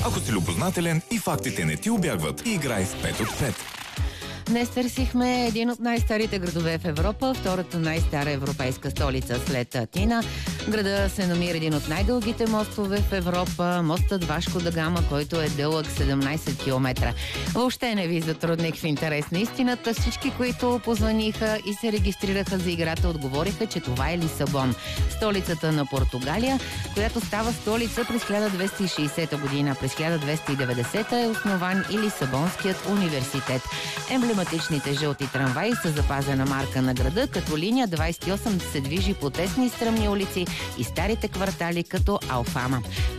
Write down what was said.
Ако си любознателен и фактите не ти убягват, играй с 5 от 5. Днес търсихме един от най-старите градове в Европа, втората най-стара европейска столица след Атина. Града се намира един от най-дългите мостове в Европа, мостът Вашко да Гама, който е дълъг 17 км. Въобще не ви затрудних в интерес на истината. Всички, които позваниха и се регистрираха за играта, отговориха, че това е Лисабон, столицата на Португалия, която става столица през 1260 година. През 1290 е основан и Лисабонският университет. Емблематичните жълти трамваи са запазена марка на града, като линия 28 се движи по тесни и стръмни улици и старите квартали като Алфама.